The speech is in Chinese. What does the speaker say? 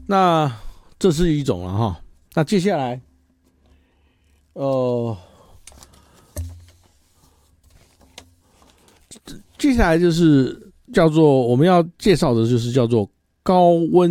那这是一种了哈。那接下来，接下来就是叫做我们要介绍的，就是叫做高温